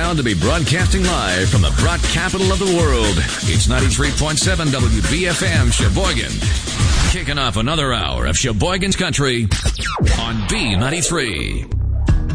proud to be broadcasting live from the broad capital of the world. It's 93.7 WBFM Sheboygan. Kicking off another hour of Sheboygan's Country on B93.